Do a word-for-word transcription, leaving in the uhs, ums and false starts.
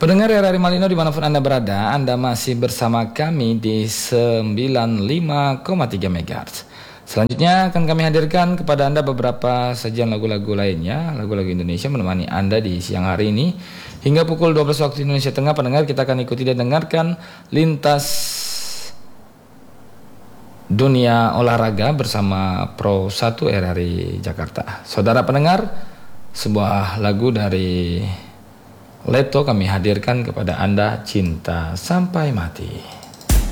Pendengar R R I Malino dimanapun Anda berada, Anda masih bersama kami di sembilan puluh lima koma tiga megahertz. Selanjutnya akan kami hadirkan kepada Anda beberapa sajian lagu-lagu lainnya, lagu-lagu Indonesia menemani Anda di siang hari ini. Hingga pukul dua belas waktu Indonesia Tengah, pendengar, kita akan ikuti dan dengarkan lintas dunia olahraga bersama Pro satu R R I Jakarta. Saudara pendengar, sebuah lagu dari Leto kami hadirkan kepada Anda, Cinta Sampai Mati.